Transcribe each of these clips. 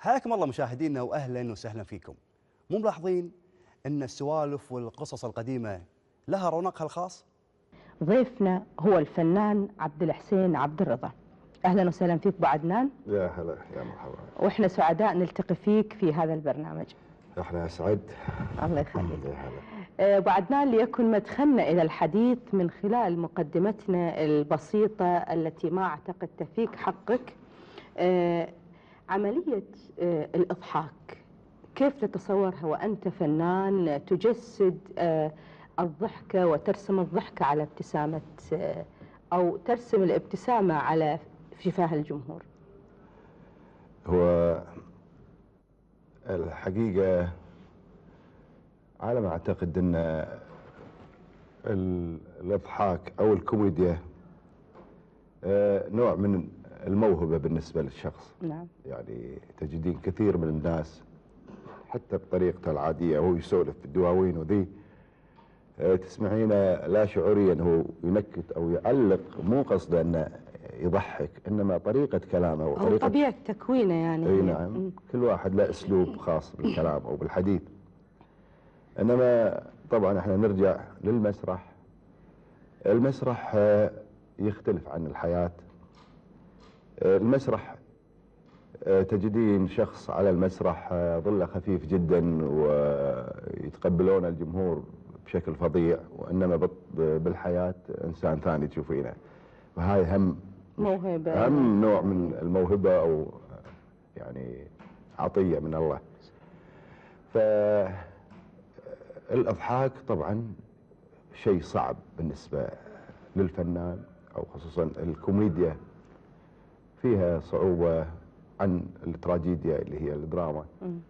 حياكم الله مشاهدينا واهلا وسهلا فيكم. مو ملاحظين ان السوالف والقصص القديمه لها رونقها الخاص؟ ضيفنا هو الفنان عبد الحسين عبد الرضا. اهلا وسهلا فيك ابو عدنان. يا هلا يا مرحبا. واحنا سعداء نلتقي فيك في هذا البرنامج. احنا اسعد. الله يخليك. يا هلا. ابو عدنان، ليكن مدخلنا الى الحديث من خلال مقدمتنا البسيطه التي ما اعتقد تفيك حقك. عمليه الاضحاك كيف تتصورها وانت فنان تجسد الضحكه وترسم الضحكه على ابتسامه او ترسم الابتسامه على شفاه الجمهور؟ هو الحقيقه على ما اعتقد ان الاضحاك او الكوميديا نوع من الموهبه بالنسبه للشخص. نعم. يعني تجدين كثير من الناس حتى بطريقته العاديه وهو يسولف في الدواوين وذي تسمعينه لا شعوريا هو ينكت او يعلق، مو قصده انه يضحك، انما طريقه كلامه وطريقه طبيعه تكوينه يعني. اي نعم. كل واحد له اسلوب خاص بالكلام او بالحديث. انما طبعا احنا نرجع للمسرح. المسرح يختلف عن الحياه. المسرح تجدين شخص على المسرح ظله خفيف جدا ويتقبلون الجمهور بشكل فظيع، وانما بالحياه انسان ثاني تشوفينه. وهاي هم موهبه، هم نوع من الموهبه او يعني عطيه من الله. فالاضحاك طبعا شيء صعب بالنسبه للفنان، او خصوصا الكوميديا فيها صعوبه عن التراجيديا اللي هي الدراما.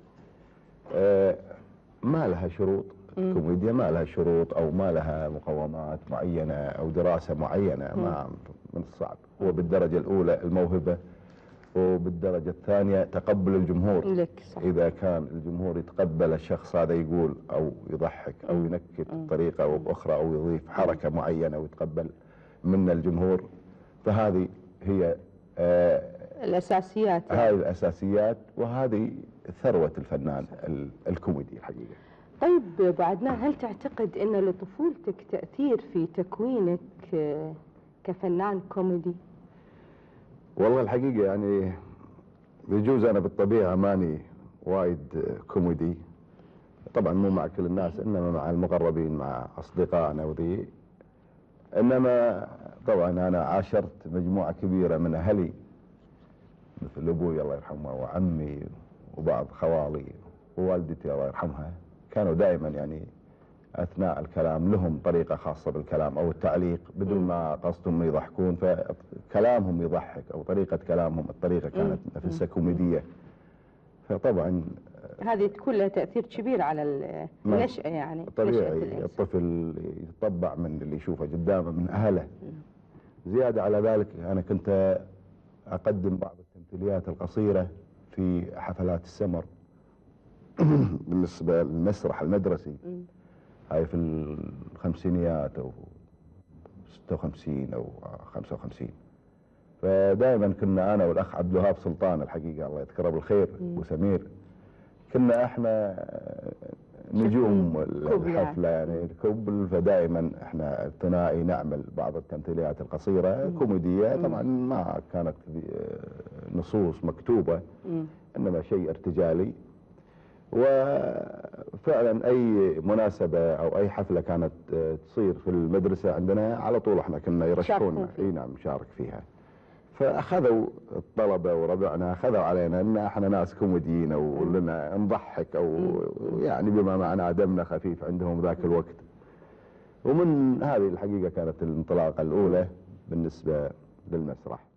ما لها شروط. الكوميديا ما لها شروط او ما لها مقومات معينه او دراسه معينه. ما من الصعب. هو بالدرجه الاولى الموهبه، وبالدرجه الثانيه تقبل الجمهور. لك صح. اذا كان الجمهور يتقبل الشخص هذا يقول او يضحك او ينكت بطريقه او باخرى او يضيف حركه معينه ويتقبل من الجمهور، فهذه هي الاساسيات يعني. هاي الاساسيات، وهذه ثروه الفنان الكوميدي الحقيقه. طيب ابو عدنان، هل تعتقد ان لطفولتك تاثير في تكوينك كفنان كوميدي؟ والله الحقيقه يعني بيجوز انا بالطبيعه ماني وايد كوميدي، طبعا مو مع كل الناس، انما مع المقربين مع اصدقائنا وذي. انما طبعا انا عاشرت مجموعه كبيره من اهلي، مثل ابوي الله يرحمه وعمي وبعض خوالي ووالدتي الله يرحمها، كانوا دائما يعني اثناء الكلام لهم طريقه خاصه بالكلام او التعليق بدون ما قصدهم يضحكون، فكلامهم يضحك او طريقه كلامهم الطريقه كانت نفسها كوميديه. فطبعا هذه تكون لها تاثير كبير على النشأة يعني. طبيعي الطفل يتطبع من اللي يشوفه قدامه من اهله. زياده على ذلك انا كنت اقدم بعض التمثيليات القصيره في حفلات السمر بالنسبه للمسرح المدرسي. هاي في الخمسينيات او 56 او 55. فدائما كنا انا والاخ عبد الوهاب سلطان الحقيقه الله يذكره بالخير وسمير، كنا احنا نجوم الحفله يعني الكبل. فدائما احنا الثنائي نعمل بعض التمثيليات القصيره كوميديه، طبعا ما كانت نصوص مكتوبه انما شيء ارتجالي. وفعلا اي مناسبه او اي حفله كانت تصير في المدرسه عندنا على طول احنا كنا يرشحونا. اي نعم نشارك فيها. فاخذوا الطلبه وربعنا اخذوا علينا ان احنا ناس كوميديين او لنا نضحك او يعني بما معناه دمنا خفيف عندهم ذاك الوقت. ومن هذه الحقيقه كانت الانطلاقه الاولى بالنسبه للمسرح.